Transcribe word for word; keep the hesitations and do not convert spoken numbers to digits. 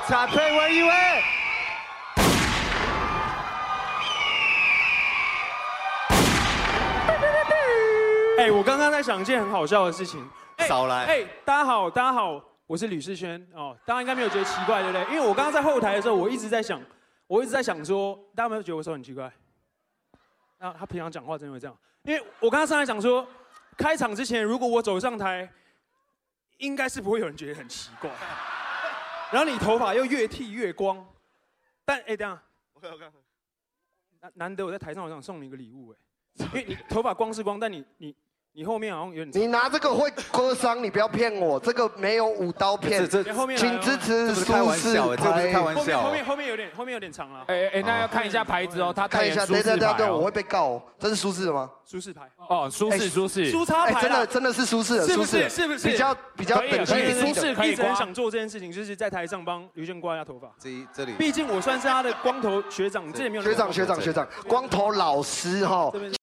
彩配为一位。 哎，我刚刚在想一件很好笑的事情。 少来。 哎，大家好，大家好，我是吕世轩哦。大家应该没有觉得奇怪，对不对？因为我刚刚在后台的时候，我一直在想，我一直在想说，大家有没有觉得我说很奇怪？那他平常讲话真的会这样？因为我刚刚上来想说，开场之前如果我走上台，应该是不会有人觉得很奇怪。然后你头发又越剃越光，但哎，等下，我看我看，难难得我在台上，我想送你一个礼物哎，因为你头发光是光，但你你。你后面好像有点…… 你拿这个会割伤，你不要骗我，这个没有舞刀片。 这请支持舒适拍。开玩笑， 后面后面有点后面有点长了。 哎哎，那要看一下牌子哦，他看一下，对对对对，我会被告。这是舒适的吗？ 舒适牌。 哦，舒适舒适。 舒差牌。 真的真的是舒适的， 是不是？是不是？ 比较比较等级舒适可以。 一直很想做这件事情，就是在台上帮于轩刮一下头发。 这这里。 毕竟我算是他的光头学长，这里没有。 学长学长学长，光头老师哈，